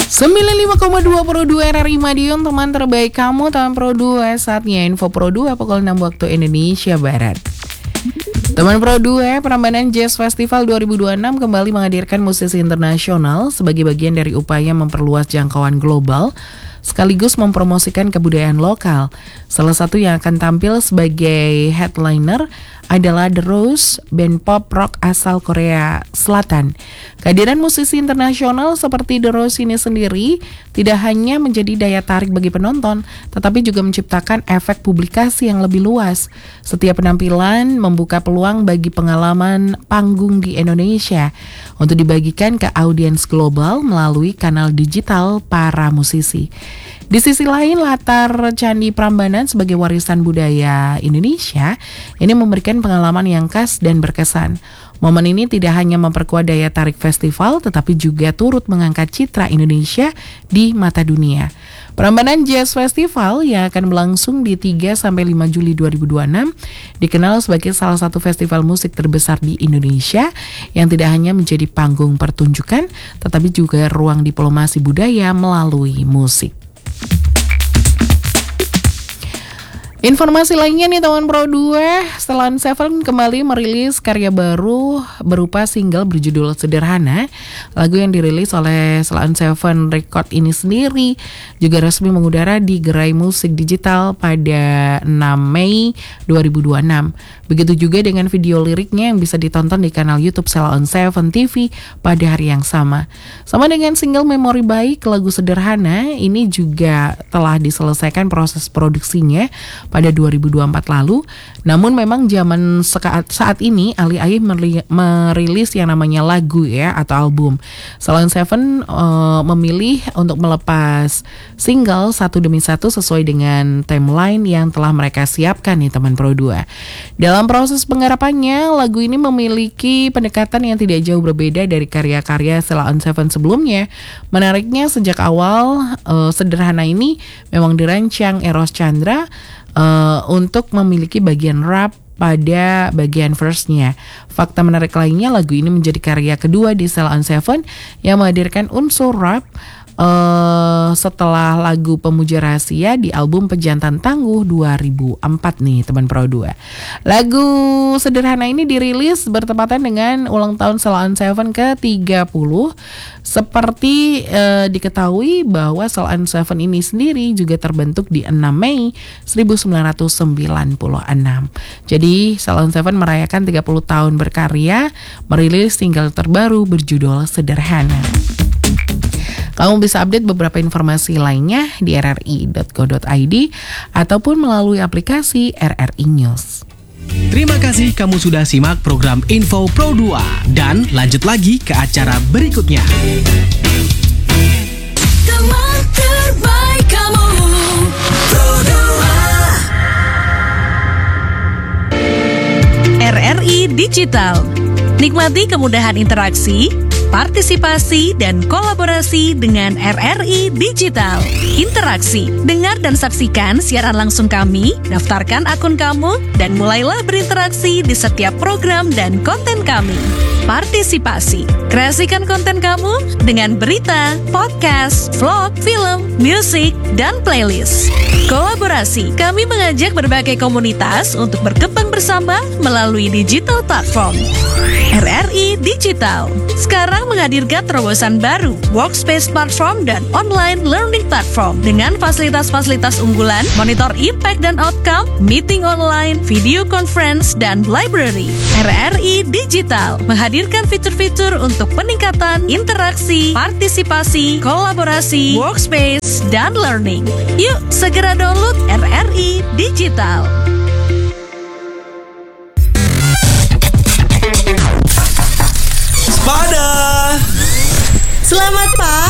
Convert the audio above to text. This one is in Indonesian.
95,2 Pro 2 RRI Madiun, teman terbaik kamu, teman Pro 2. Saatnya info Pro 2 pukul 6 waktu Indonesia Barat. Teman Pro 2, Prambanan Jazz Festival 2026 kembali menghadirkan musisi internasional sebagai bagian dari upaya memperluas jangkauan global sekaligus mempromosikan kebudayaan lokal. Salah satu yang akan tampil sebagai headliner adalah The Rose, band pop rock asal Korea Selatan. Kehadiran musisi internasional seperti The Rose ini sendiri tidak hanya menjadi daya tarik bagi penonton, tetapi juga menciptakan efek publikasi yang lebih luas. Setiap penampilan membuka peluang bagi pengalaman panggung di Indonesia untuk dibagikan ke audiens global melalui kanal digital para musisi. Di sisi lain, latar Candi Prambanan sebagai warisan budaya Indonesia ini memberikan pengalaman yang khas dan berkesan. Momen ini tidak hanya memperkuat daya tarik festival, tetapi juga turut mengangkat citra Indonesia di mata dunia. Prambanan Jazz Festival yang akan berlangsung di 3-5 Juli 2026 dikenal sebagai salah satu festival musik terbesar di Indonesia yang tidak hanya menjadi panggung pertunjukan, tetapi juga ruang diplomasi budaya melalui musik. Informasi lainnya nih teman Pro 2, Salon Seven kembali merilis karya baru berupa single berjudul Sederhana. Lagu yang dirilis oleh Salon Seven Record ini sendiri juga resmi mengudara di gerai musik digital pada 6 Mei 2026. Begitu juga dengan video liriknya yang bisa ditonton di kanal YouTube Salon Seven TV pada hari yang sama. Sama dengan single Memori Baik, lagu Sederhana ini juga telah diselesaikan proses produksinya pada 2024 lalu. Namun memang zaman saat ini alih-alih merilis yang namanya lagu ya atau album, Salon Seven memilih untuk melepas single satu demi satu sesuai dengan timeline yang telah mereka siapkan nih teman Pro 2. Dalam proses penggarapannya, lagu ini memiliki pendekatan yang tidak jauh berbeda dari karya-karya Salon Seven sebelumnya. Menariknya sejak awal Sederhana ini memang dirancang Eros Chandra untuk memiliki bagian rap pada bagian verse-nya. Fakta menarik lainnya, lagu ini menjadi karya kedua di Salon Seven yang menghadirkan unsur rap setelah lagu Pemuja Rahasia di album Pejantan Tangguh 2004 nih teman Pro 2. Lagu Sederhana ini dirilis bertepatan dengan ulang tahun Salon Seven ke-30. Seperti diketahui bahwa Salon Seven ini sendiri juga terbentuk di 6 Mei 1996. Jadi Salon Seven merayakan 30 tahun berkarya, merilis single terbaru berjudul Sederhana. Kamu bisa update beberapa informasi lainnya di rri.co.id ataupun melalui aplikasi RRI News. Terima kasih kamu sudah simak program Info Pro 2 dan lanjut lagi ke acara berikutnya. Teman terbaik kamu, Pro 2. RRI Digital. Nikmati kemudahan interaksi, partisipasi, dan kolaborasi dengan RRI Digital. Interaksi, dengar dan saksikan siaran langsung kami, daftarkan akun kamu, dan mulailah berinteraksi di setiap program dan konten kami. Partisipasi, kreasikan konten kamu dengan berita, podcast, vlog, film, musik, dan playlist. Kolaborasi, kami mengajak berbagai komunitas untuk berkembang bersama melalui digital platform. RRI Digital sekarang menghadirkan terobosan baru, workspace platform dan online learning platform dengan fasilitas-fasilitas unggulan, monitor impact dan outcome, meeting online, video conference, dan library. RRI Digital menghadirkan fitur-fitur untuk peningkatan interaksi, partisipasi, kolaborasi, workspace, dan learning. Yuk segera download RRI Digital. Selamat pagi.